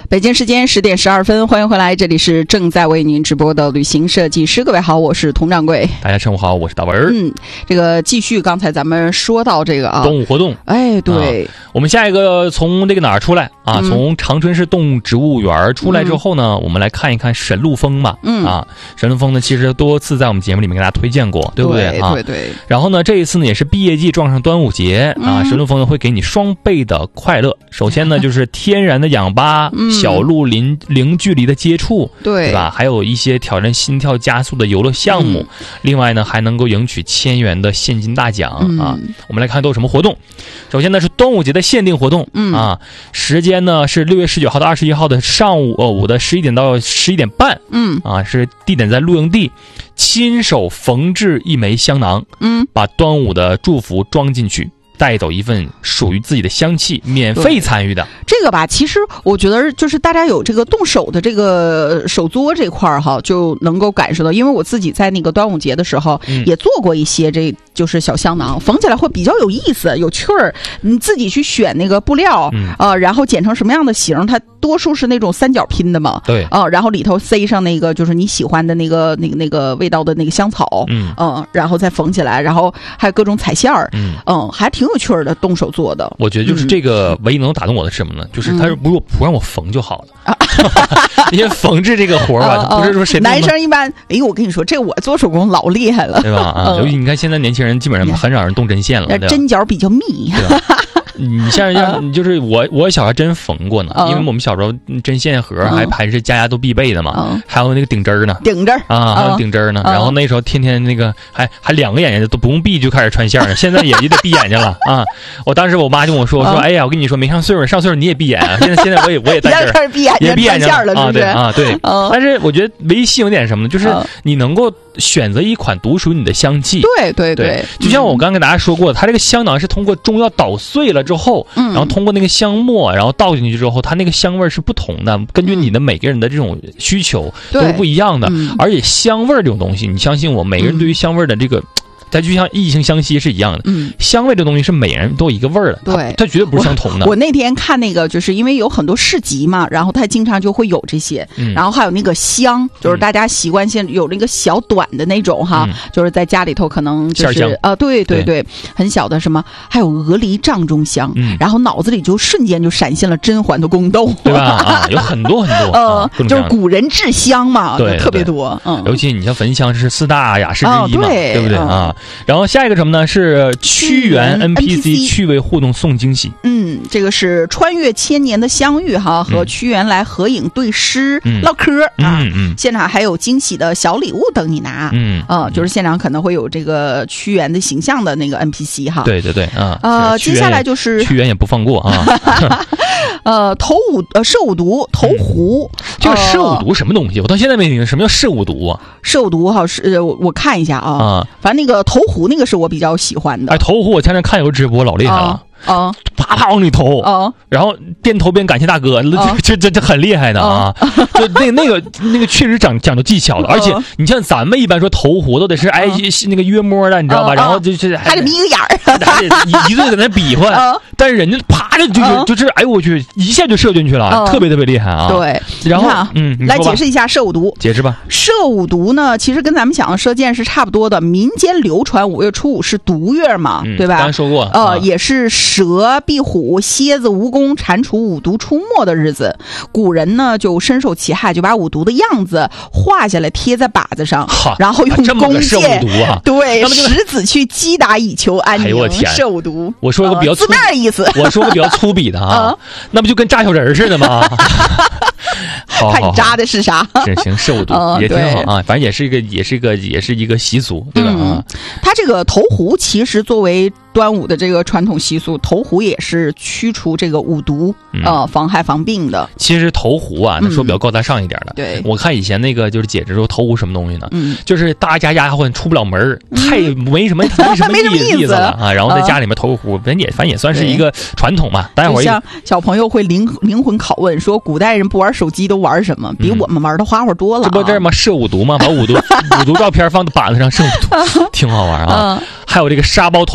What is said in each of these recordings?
北京时间10点12分，欢迎回来，这里是正在为您直播的旅行设计师。各位好，我是佟掌柜。 大家上午好，我是大文。 这个继续刚才咱们说到这个动物活动。 哎，对， 我们下一个从这个哪儿出来啊？从长春市动物植物园出来之后呢，我们来看一看神鹿峰吧。神鹿峰呢，其实多次在我们节目里面给大家推荐过，对不对啊？ 对。 然后呢，这一次呢也是毕业季撞上端午节啊，神鹿峰呢会给你双倍的快乐。首先呢就是天然的氧吧，小鹿零距离的接触，对吧？还有一些挑战心跳加速的游乐项目。另外呢还能够赢取1000元的现金大奖啊。我们来看都有什么活动。首先呢是端午节的限定活动啊，时间呢是6月19号到21号的上午的11点到11点半。是地点在露营地，亲手缝制一枚香囊，把端午的祝福装进去，带走一份属于自己的香气，免费参与的。 这个吧，其实我觉得就是大家有这个动手的这个手作这块儿哈，就能够感受到。因为我自己在那个端午节的时候也做过一些这就是小香囊，缝起来会比较有意思、有趣儿。你自己去选那个布料然后剪成什么样的形，它多数是那种三角拼的嘛。 对然后里头塞上那个就是你喜欢的那个味道的那个香草，然后再缝起来，然后还有各种彩线儿，还挺有趣儿的，动手做的。 我觉得就是这个唯一能打动我的是什么呢？就是他如果不让我缝就好了。因为缝制这个活吧，不是说谁男生一般，我跟你说，这我做手工老厉害了， 对吧？尤其你看现在年轻人基本上很少人动针线了， 针脚比较密， 对吧？你像就是我小时候真缝过呢，因为我们小时候针线盒还是家都必备的嘛，还有那个顶针呢，还有顶针呢。然后那时候天天那个还2个眼睛都不用闭就开始穿线了，现在也得闭眼睛了啊！我当时我妈就跟我说哎呀，我跟你说没上岁数，上岁数你也闭眼啊！现在我也在这儿也闭眼睛了，是不是啊？对。但是我觉得唯一吸引点什么呢？就是你能够选择一款独属于你的香气。 对， 就像我刚跟大家说过，它这个香囊是通过中药捣碎了之后，然后通过那个香末，然后倒进去之后，它那个香味是不同的，根据你的每个人的这种需求都是不一样的。而且香味这种东西，你相信我，每个人对于香味的这个。它就像异性相吸是一样的，香味这东西是每人都有一个味儿的，对，它绝对不是相同的。 我那天看那个，就是因为有很多市集嘛，然后它经常就会有这些，然后还有那个香，就是大家习惯性有那个小短的那种哈，就是在家里头可能就是对，很小的什么，还有鹅梨帐中香，然后脑子里就瞬间就闪现了甄嬛的宫斗， 对吧？有很多就是古人制香嘛，对，特别多。 尤其你像焚香是4大雅士之一嘛，对不对啊？然后下一个什么呢？是屈原 NPC 趣味互动送惊喜。 这个是穿越1000年的相遇哈，和屈原来合影对诗唠嗑现场还有惊喜的小礼物等你拿。就是现场可能会有这个屈原的形象的那个 NPC 哈。 对接下来就是屈原也不放过啊。 摄五毒投壶。 这个摄五毒什么东西？我到现在没明白什么叫摄五毒啊？ 摄五毒哈是我看一下啊，反正那个投壶那个是我比较喜欢的。 投壶我前天看有个直播老厉害了。啪啪往里投然后边投边感谢大哥，这很厉害的啊！就那个确实讲究技巧的，而且你像咱们一般说投壶都得是那个约摸的，你知道吧？然后就是还得眯个眼儿， 还得一顿在那比划，但是人家啪的就是哎我去一下就射进去了，特别厉害啊！ 对， 然后来解释一下摄五毒， 解释吧。 摄五毒呢，其实跟咱们讲的射箭是差不多的，民间流传5月初5是毒月嘛，对吧？ 刚才说过， 也是蛇、壁虎、蝎子、蜈蚣、蟾蜍五毒出没的日子。古人呢就深受其害，就把五毒的样子画下来贴在靶子上，然后用弓箭对石子去击打以求安宁。摄五毒， 我说个比较字面意思， 我说个比较粗鄙的啊，那不就跟扎小人似的吗？ 看你扎的是啥？ 行，摄五毒也挺好啊，反正也是一个习俗，对吧？ 它这个投壶其实作为端午的这个传统习俗，投壶也是驱除这个五毒妨害防病的。 其实投壶啊，那说比较高大上一点的。 对， 我看以前那个就是解释说投壶什么东西呢？就是大家丫鬟出不了门，太没什么意思了啊。然后在家里面投壶，反正也算是一个传统嘛。待会儿像小朋友会灵魂拷问说，古代人不玩手机都玩什么？比我们玩的花活多了。 这不这吗？摄五毒吗？把五毒照片放到靶子上摄五毒，挺好玩啊。还有这个沙包投掷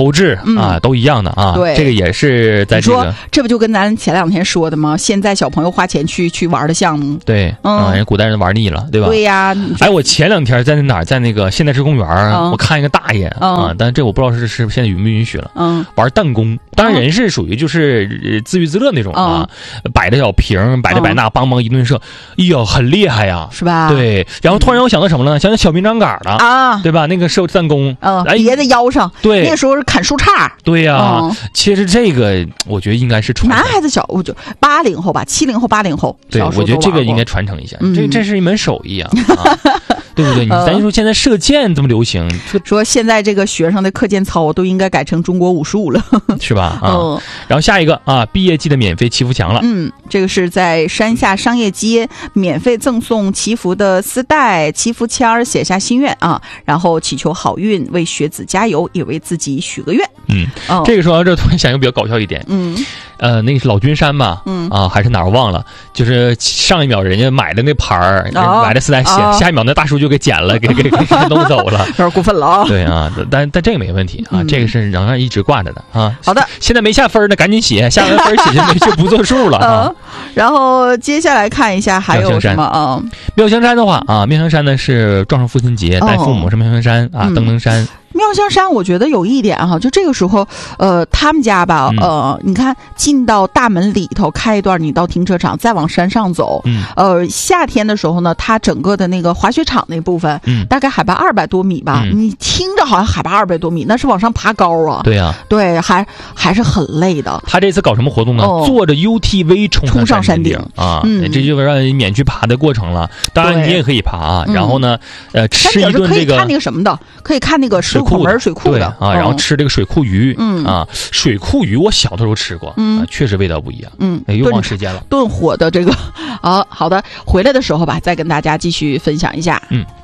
啊，都一样的啊。 对， 这个也是在这个， 这不就跟咱前2天说的吗？现在小朋友花钱去玩的项目， 对，人古代人玩腻了，对吧？ 对呀。 哎，我前2天在哪儿，在那个现代市公园，我看一个大爷啊，但这我不知道是现在允不允许了，玩弹弓。当然人是属于就是自娱自乐那种啊，摆着小瓶，摆着摆那，梆梆一顿射，哎呦，很厉害呀， 是吧？ 对。然后突然我想到什么了？想到小兵张杆了啊，对吧？那个射弹弓， 别在腰上， 对， 那时候是砍树杈， 对呀。其实这个我觉得应该是传承， 男孩子小，我就80后吧，70后、80后， 对，我觉得这个应该传承一下，这是一门手艺啊。对不对？咱就说现在射箭这么流行， 说现在这个学生的课间操都应该改成中国武术了， 是吧？然后下一个啊，毕业季的免费祈福墙了。 这个是在山下商业街免费赠送祈福的丝带、祈福签，写下心愿啊，然后祈求好运，为学子加油，也为自己许个愿。 这个说到这，突然想一个比较搞笑一点。那个是老君山吧？还是哪儿忘了？就是上一秒人家买的那牌儿，买的丝带，下一秒那大叔就给剪了，给弄走了， 有点过分了啊！ 对啊，但这个没问题啊，这个是仍然一直挂着的啊。 好的， 现在没下分呢，赶紧写，下完分写就不作数了啊。 然后接下来看一下还有什么啊？ 妙香山的话啊，妙香山呢是撞上父亲节，带父母上妙香山啊，登山。 妙香山，我觉得有一点哈，就这个时候，他们家吧，你看进到大门里头开一段，你到停车场，再往山上走，夏天的时候呢，它整个的那个滑雪场那部分，大概海拔200多米吧，你听着好像海拔200多米，那是往上爬高啊， 对呀， 对，还是很累的。 他这次搞什么活动呢？坐着 UTV 冲上山顶啊，这就让你免去爬的过程了。当然你也可以爬啊，然后呢，吃一顿这个， 可以看那个什么的，可以看那个水库的啊，然后吃这个水库鱼，水库鱼我小的时候吃过，确实味道不一样，又忘时间了。 炖火的这个啊，好的，回来的时候吧，再跟大家继续分享一下。